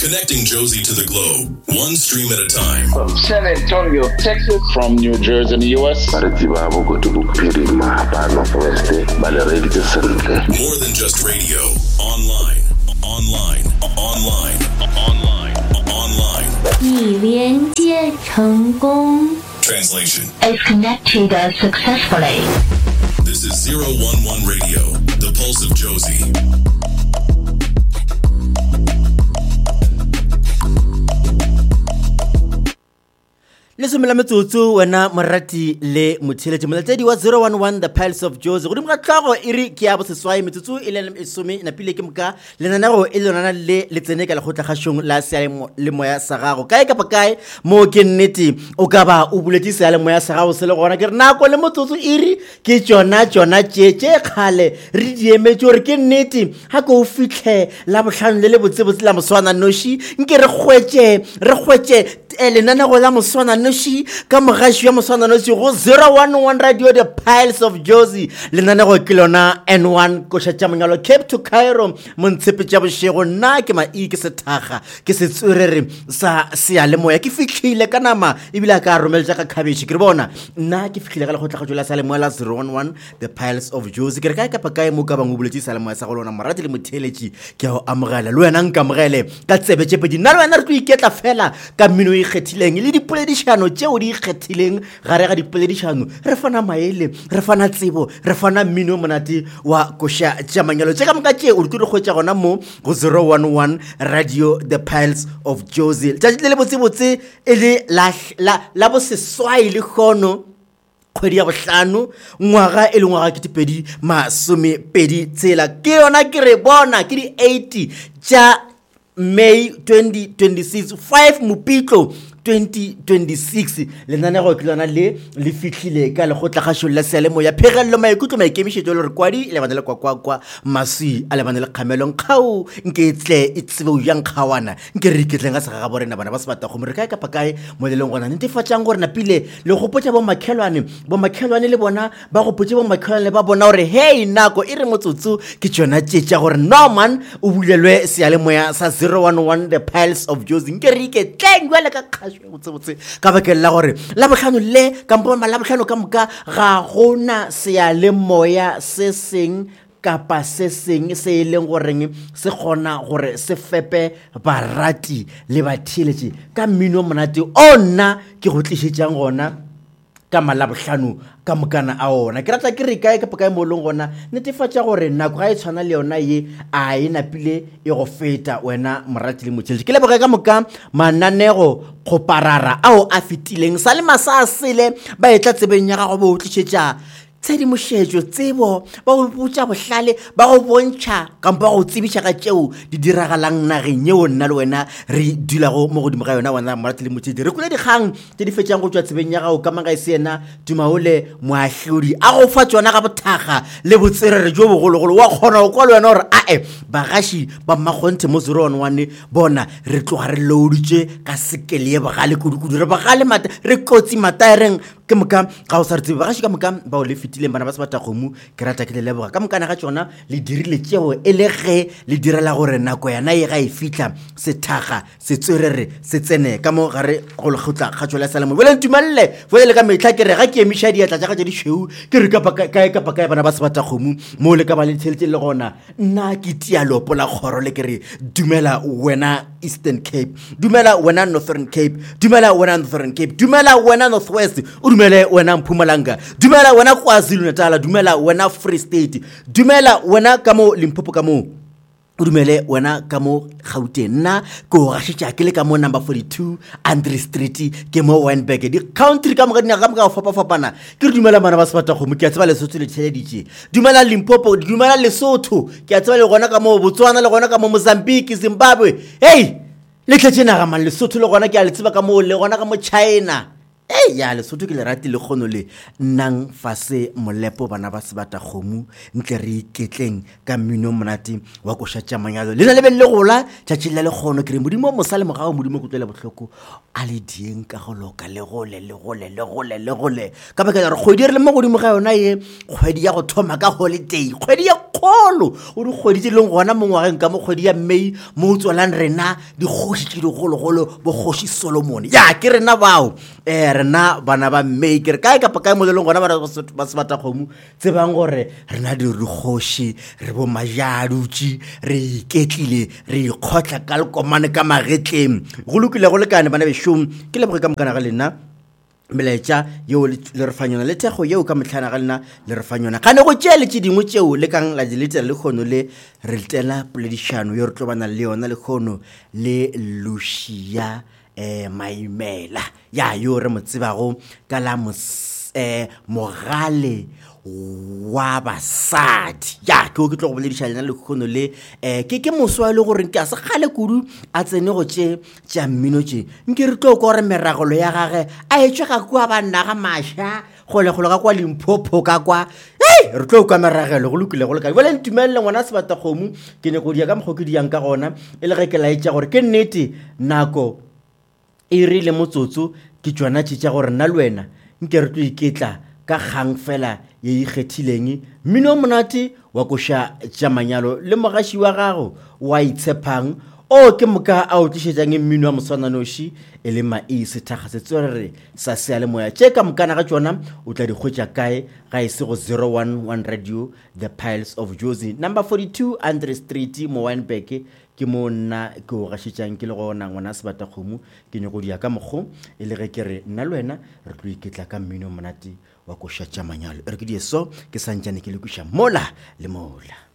Connecting Josie to the globe, one stream at a time. From San Antonio, Texas. From New Jersey in the U.S. More than just radio. Online. 已连接成功。 Translation is connected successfully. This is 011 Radio, the pulse of Josie. Le somela metsotso wena morati le motheletsi molatedi wa 011 the pulse of Josie go dimga tlago iri ke ya boseswai metsotso ile le isome na pile ke mka le nanaro ile lona le tseneka le gotla gashong la seale le moya sa gago kae ka kae mo ke nnete o ka ba o buletse seale moya sa gago se le gona ke re nako le motsotso iri ke tsona tšetše kgale re diemetse gore ke nnete ha go fitlhe la bohlano le botsebotse la moswana noshi nke re gwetse lenanego la moswana noshi ka mogaši ya moswana noshi go 011 Radio the Pulse of Josie lenanego ke lona N1 koša tša monyalo Cape to Cairo montshepe tša bošego nna ke ke sethaga ke setsorere sa sealemoya ke fihlile ka nama ebile ka romeletša ka khabetše ke re bona nna ke fihlile ka le kgotlagatšo la sealemoya la 011 the Pulse of Josie ke re kae kapa kae mo ka bang o buletše sealemoya sa go lona morati le motheletši ke a go amogela le wena nkamogele ka tsebe tšepedi nna le wena re tlo iketla fela ka mmino ikgethileng le dipoledišano tšeo di ikgethileng gare ga dipoledišano re fana maele re fana tsebo re fana mmino monate wa koša tša manyalo tše ka moka tše o di kgwetša gona mo go 011 Radio the Pulse of Josie tšatši le botsebotse e le la boseswai le kgono kgwedi ya bohlano ngwaga e le ngwaga ke tipedi masomepedi tsela ke yona ke re bona ke di 80 tša May 2026 5 Mopitlo 2026 lenanego ke lona le fihlile ka le gotla gašo la sealemoya phegello maikutlo maikemišetšo le re kwadi le bana le kwa maswi a le bana le kgamelong kgao nke tle e tsebe o yang kgawana nke re iketleng ga sega ga borena bana ba se bata go mo re kae kapa kae mo leleng gona netefatšang gore napile le gopotša bo makhelwane le bona ba gopotše bo makhelwane ba bona gore hey nako e re motsotso ke tšona tšetša gore no man o bulelwe sealemoya sa 011 the Pulse of Josie nke re iketleng jwale ka kgašo botsebotse ka bakeng la gore la bohlano le kampoma la bohlano ka moka ga gona sealemoya se seng kapa se seng se e leng goreng se kgona gore se fepe barati le batheletši ka mmino monate o nna ke go tlišetšang gona ka malabohlano ka mokana a ona ke rata ke re kae ka kae mo leng gona netefatša gore nako ga e tshwana le yona ye a e napile e go feta wena morati le motšheletši ke leboge ka moka mananego kgoparara ao a fetileng sa le masa a sele ba etla tsebeng ya gago bo o tlišetša tshedimošetšo tsebo ba go botša bohlale ba go bontšha kampa go tsebiša ka tšeo di diragalang nageng yeo nna le wena re dulago mo godimo ga yona wena morati le motšheletši re kwele dikgang tše di fetšang go tšwa tsebeng ya gago ka mang ga e se yena Tumaole Moahlodi a go fa tšona ga bothaga le botserere jo bogologolo wa kgona go kwa le wena gore ae bagaši ba mmakgonthe mo 011 bona re tloga re loaditše ka sekele ye bagale kudukudu re bagale mata re kotsi mataereng ke moka ga o sa re tsebe bagaši ka moka ba o le fetileng bana ba se bata gomu ke rata ke le leboga ka mokana ga tšona le dirile tšeo e le ge le direla gore nako yana e ga e fitla sethaga se tswerere se tsene ka mo gare go le gotla ga tšola salamo bole ntumalle fole le ka metlha ke re ga ke emiša diatla tša ga tša ditšheu ke re kapa kae bana ba se bata gomu mo le ka ba le tsheletse le gona nna ke tia lopo la kgoro le ke re dumela wena Eastern Cape dumela wena Northern Cape dumela wena Northern Cape dumela wena Northwest dumela wena Mpumalanga dumela wena KwaZulu-Natal dumela wena Free State dumela wena ka mo Limpopo ka mo dumele wena ka mo Gauteng nna ko ga šetša ke le ka mo number 42 Andre Street ke mo Wynberg di country ka mo ga dinaga ka fapana ke dumela bana ba se bata go mo ke a tseba Lesotho le tšheleditše dumela Limpopo dumela Lesotho ke a tseba le gona ka mo Botswana le gona ka mo Mozambique Zimbabwe hey le tletše naga man Lesotho le gona ke a le tseba ka mo le gona ka mo China ya Lesotho ke le rati le kgono le nang fase molepo bana ba se bata gomu ntle re iketleng ka mmino monate wa koša tša manyalo le na le belle gola tšatši le kgono ke re modimo mosale mogao modimo go tlwela bohloko a le dieng ka go loka le gole ka baka la re kgwedi re le mo godimo ga yona ye kgwedi ya go thoma ka holiday kgwedi ya kgolo o di kgwedi tse leng gona mo ngwageng ka mo kgwedi ya May mo tswalang rena dikgoši tše digologolo bo kgoši Solomon ya ke rena bao rena bana ba May ke re kae kapa kae mo le leng gona ba Sebatakgomo tsebang gore rena dikgoši re bo majadutši re iketlile re ikgotla ka lekomane ka magetleng go lokile go lekane bana bešong ke leboge ka mokana ga lena melaetša yeo le re fanyona le thekgo yeo ka metlhana ga lena le re fanyona gane go tšea le tše dingwe tšeo le kang la diletela le kgono le re letela poledišano yo re tlo bana le yona le kgono le Lucia Maimela ya yo re mo tsebago ka la mogale wa basadi ya ke o ke tlo go bolediša lena le kgono le ke moswa le gore ke a se gale kudu a tsene go tša mmino tše nke re tlo ka gore meragolo ya gage a etswe ga kua banna ga mašwa golegolo ka kwa Limpopo ka kwa re tlo ka meragelo go lokile go le ka bole ntumelele ngwana Sebatakgomo ke ne go dia ka mokgo ke diang ka gona e le ge ke laetša gore ke nnete nako e rile motsotso ke tšwana tša gore nna le wena nke re tlo iketla ka kgang fela ye ikgethileng mmino monate wa koša tša manyalo le mogaši wa gago wa itshepang o ke moka a o tlišetšang mmino wa moswananoši e le Maise Thakga setswerere sa seyalemoya tše ka mokana ga tšona o tla di hwetša kae ga e se go 011 Radio The Piles of Jozi number 42 Andre Street mo Wynberg ke mo nna ke o gašetšang ke le gona ngwana Sebatakgomo ke nyako dia ka mokgo e le ge ke re nna le wena re tlo iketla ka mmino monate wa koša tša manyalo re ke die so ke santšane ke le kuša mola le mola